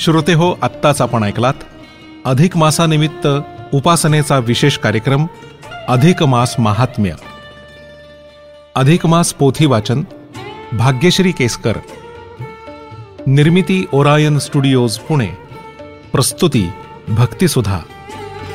श्रोते हो, आत्ताच आपण ऐकलात अधिक मासानिमित्त उपासनेचा विशेष कार्यक्रम अधिक मास महात्म्य. अधिक मास पोथी वाचन भाग्यश्री केसकर. निर्मिती ओरायन स्टुडिओज पुणे. प्रस्तुती भक्तिसुधा.